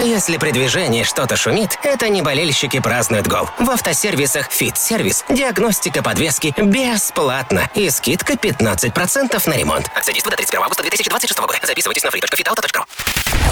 Если при движении что-то шумит, это не болельщики празднуют гол. В автосервисах «Фит-сервис» диагностика подвески бесплатна и скидка 15% на ремонт. Акция действует до 31 августа 2026 года. Записывайтесь на free.fitauto.ru.